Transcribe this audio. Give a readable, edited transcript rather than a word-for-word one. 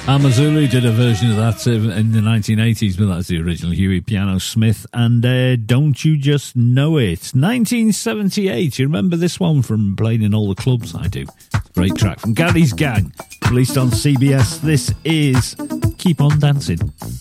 Amazulu did a version of that in the 1980s, but that's the original Huey Piano Smith, and Don't You Just Know It. 1978, you remember this one from playing in all the clubs? I do. Great track from Gary's Gang, released on CBS. This is Keep On Dancing.